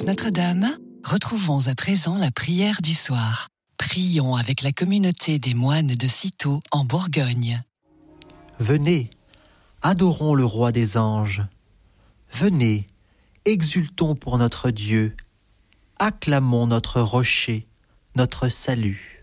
Notre-Dame, retrouvons à présent la prière du soir. Prions avec la communauté des moines de Cîteaux en Bourgogne. Venez, adorons le roi des anges. Venez, exultons pour notre Dieu. Acclamons notre rocher, notre salut.